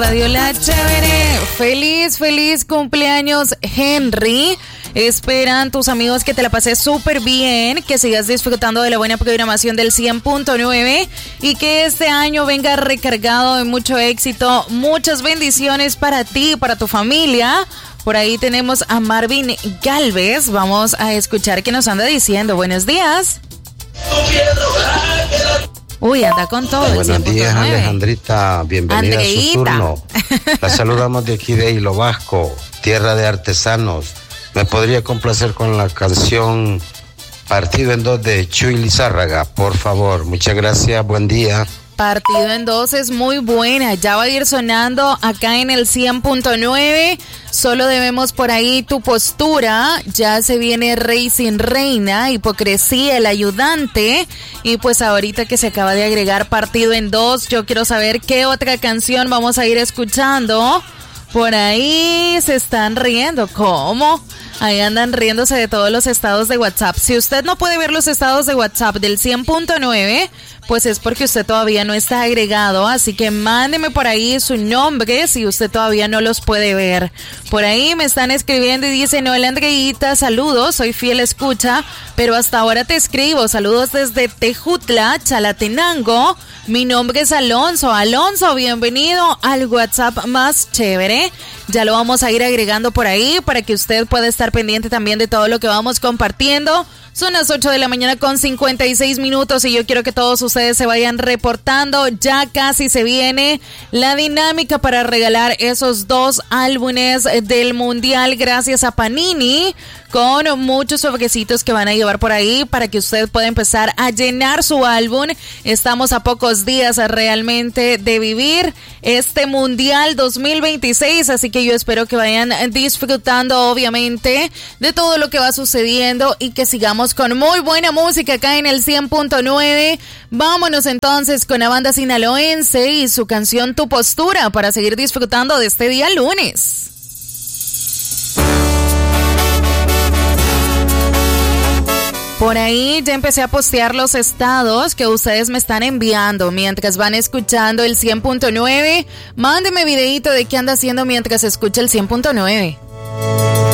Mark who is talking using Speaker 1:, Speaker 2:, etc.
Speaker 1: Radio La Chévere. Feliz cumpleaños, Henry. Esperan tus amigos que te la pases súper bien, que sigas disfrutando de la buena programación del 100.9 y que este año venga recargado de mucho éxito. Muchas bendiciones para ti y para tu familia. Por ahí tenemos a Marvin Galvez. Vamos a escuchar qué nos anda diciendo. Buenos días. Uy, anda con todo.
Speaker 2: Buenos días, Alejandrita. Bienvenida
Speaker 1: Andreita.
Speaker 2: A su turno. La saludamos de aquí de Hilo Vasco, tierra de artesanos. ¿Me podría complacer con la canción Partido en Dos de Chuy Lizárraga, por favor? Muchas gracias, buen día.
Speaker 1: Partido en Dos es muy buena, ya va a ir sonando acá en el 100.9, solo debemos por ahí Tu Postura, ya se viene Rey sin Reina, Hipocresía, El Ayudante, y pues ahorita que se acaba de agregar Partido en Dos, yo quiero saber qué otra canción vamos a ir escuchando. Por ahí se están riendo, ¿cómo? Ahí andan riéndose de todos los estados de WhatsApp. Si usted no puede ver los estados de WhatsApp del 100.9, pues es porque usted todavía no está agregado. Así que mándeme por ahí su nombre si usted todavía no los puede ver. Por ahí me están escribiendo y dicen, hola Andreita, saludos, soy fiel escucha, pero hasta ahora te escribo. Saludos desde Tejutla, Chalatenango. Mi nombre es Alonso. Alonso, bienvenido al WhatsApp más chévere. Ya lo vamos a ir agregando por ahí para que usted pueda estar pendiente también de todo lo que vamos compartiendo. Son las 8 de la mañana con 56 minutos y yo quiero que todos ustedes se vayan reportando. Ya casi se viene la dinámica para regalar esos 2 álbumes del Mundial gracias a Panini, con muchos sobrecitos que van a llevar por ahí para que usted pueda empezar a llenar su álbum. Estamos a pocos días realmente de vivir este Mundial 2026, así que yo espero que vayan disfrutando obviamente de todo lo que va sucediendo y que sigamos con muy buena música acá en el 100.9. Vámonos entonces con la banda sinaloense y su canción Tu Postura para seguir disfrutando de este día lunes. Por ahí ya empecé a postear los estados que ustedes me están enviando mientras van escuchando el 100.9. Mándeme videito de qué anda haciendo mientras escucha el 100.9.